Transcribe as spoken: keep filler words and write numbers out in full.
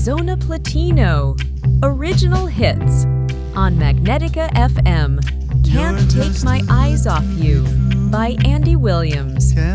Zona Platino. Original hits on Magnetica F M. Can't Take My Eyes Off You by Andy Williams.